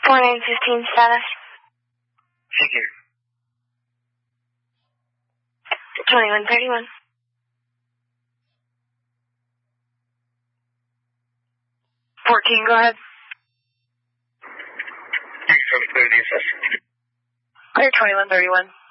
4915 status. Figure. 2131. 14, go ahead. Thanks for the clear DSS. Clear 2131.